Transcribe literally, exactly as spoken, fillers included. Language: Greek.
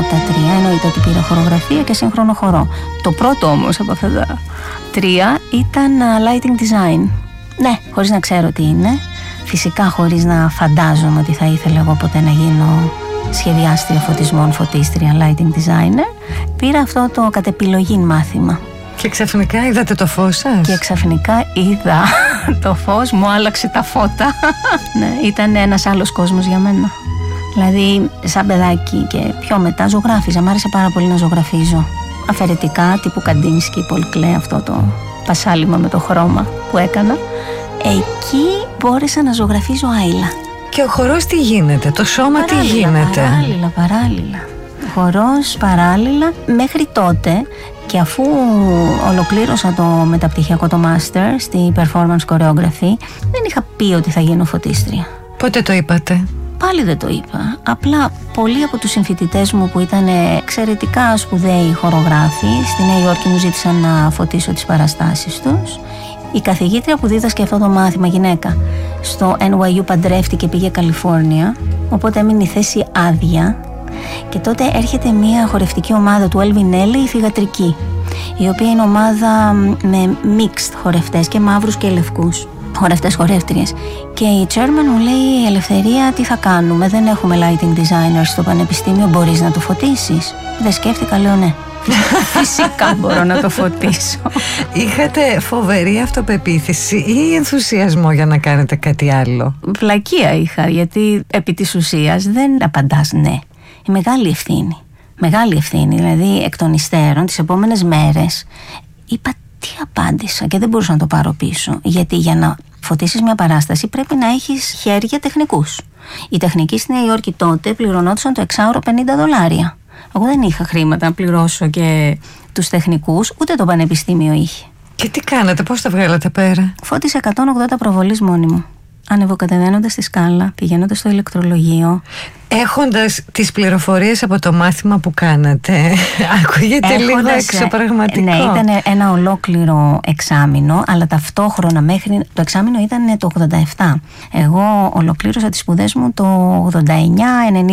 τα τρία. Εννοείται ότι πήρα χορογραφία και σύγχρονο χορό. Το πρώτο όμως από αυτά τα τρία ήταν lighting design. Ναι, χωρίς να ξέρω τι είναι. Φυσικά χωρίς να φαντάζομαι ότι θα ήθελα εγώ ποτέ να γίνω σχεδιάστρια φωτισμών, φωτίστρια, lighting designer. Πήρα αυτό το κατ' επιλογή μάθημα. Και ξαφνικά είδατε το φως σας. Και ξαφνικά είδα το φως, μου άλλαξε τα φώτα. Ναι, ήταν ένας άλλος κόσμος για μένα. Δηλαδή, σαν παιδάκι και πιο μετά ζωγράφιζα. Μ' άρεσε πάρα πολύ να ζωγραφίζω. Αφαιρετικά, τύπου Καντίνσκι, Πολκλέ, αυτό το πασάλιμα με το χρώμα που έκανα. Εκεί μπόρεσα να ζωγραφίζω άειλα. Και ο χορός τι γίνεται, το σώμα παράλληλα, τι γίνεται. Παράλληλα, παράλληλα. Χορός παράλληλα μέχρι τότε. Και αφού ολοκλήρωσα το μεταπτυχιακό, το master στη performance choreography, δεν είχα πει ότι θα γίνω φωτίστρια. Πότε το είπατε? Πάλι δεν το είπα. Απλά πολλοί από τους συμφοιτητές μου που ήταν εξαιρετικά σπουδαίοι χορογράφοι στη Νέα Υόρκη μου ζήτησαν να φωτίσω τις παραστάσεις τους. Η καθηγήτρια που δίδασκε αυτό το μάθημα, γυναίκα, στο N Y U παντρεύτηκε και πήγε Καλιφόρνια, οπότε έμεινε η θέση άδεια. Και τότε έρχεται μια χορευτική ομάδα του Elvin Nelly, η θυγατρική, η οποία είναι ομάδα με mixed χορευτές, και μαύρους και λευκούς χορευτές, χορεύτριες. Και η chairman μου λέει: Ελευθερία, τι θα κάνουμε, δεν έχουμε lighting designers στο πανεπιστήμιο, μπορείς να το φωτίσεις? Δεν σκέφτηκα, λέω ναι. Φυσικά μπορώ να το φωτίσω. Είχατε φοβερή αυτοπεποίθηση ή ενθουσιασμό για να κάνετε κάτι άλλο? Βλακεία είχα, γιατί επί της ουσίας δεν απαντάς ναι. Η μεγάλη ευθύνη. Μεγάλη ευθύνη. Δηλαδή, εκ των υστέρων, τις επόμενες μέρες, είπα τι απάντησα και δεν μπορούσα να το πάρω πίσω. Γιατί για να φωτίσεις μια παράσταση πρέπει να έχεις χέρια τεχνικούς. Οι τεχνικοί στη Νέα Υόρκη τότε πληρωνόντουσαν το εξάωρο πενήντα δολάρια. Εγώ δεν είχα χρήματα να πληρώσω και τους τεχνικούς, ούτε το πανεπιστήμιο είχε. Και τι κάνατε, πώς τα βγάλατε πέρα? Φώτισα εκατόν ογδόντα προβολής μόνη μου. Ανεβοκατεβαίνοντας τη σκάλα, πηγαίνοντας στο ηλεκτρολογείο. Έχοντας τις πληροφορίες από το μάθημα που κάνατε, ακούγεται Έχοντας, λίγο εξωπραγματικό. Ναι, ήταν ένα ολόκληρο εξάμηνο, αλλά ταυτόχρονα μέχρι το εξάμηνο ήταν το ογδόντα επτά. Εγώ ολοκλήρωσα τις σπουδές μου το ογδόντα εννιά ενενήντα.